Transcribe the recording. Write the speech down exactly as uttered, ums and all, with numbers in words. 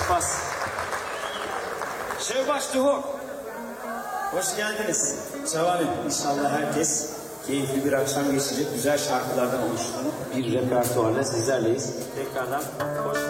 Pas. Şevbaş Duhok. Hoş geldiniz. Sevalim. İnşallah herkes keyifli bir akşam geçirecek güzel şarkılardan oluştuğunu bir repertuarla sizlerleyiz. Tekrardan hoş